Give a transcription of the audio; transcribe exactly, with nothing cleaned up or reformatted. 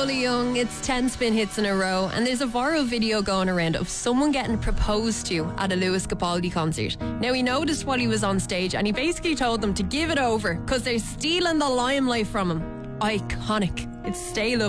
Paula Young, it's ten spin hits in a row, and there's a viral video going around of someone getting proposed to at a Lewis Capaldi concert. Now, he noticed while he was on stage and he basically told them to give it over because they're stealing the limelight from him. Iconic. It's Stay Love